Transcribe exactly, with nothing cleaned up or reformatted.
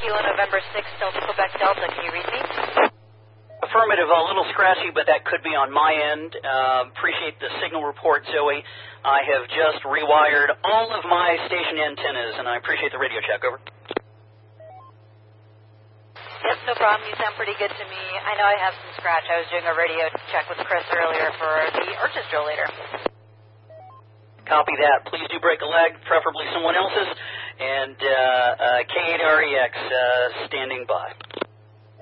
Kilo November six, Delta Quebec Delta. Can you read me? Affirmative, a little scratchy, but that could be on my end. Uh, appreciate the signal report, Zoe. I have just rewired all of my station antennas, and I appreciate the radio check. Over. Yes, no problem. You sound pretty good to me. I know I have some scratch. I was doing a radio check with Chris earlier for the Urchin drill later. Copy that. Please do break a leg, preferably someone else's. And uh, uh, K eight R E X uh, standing by.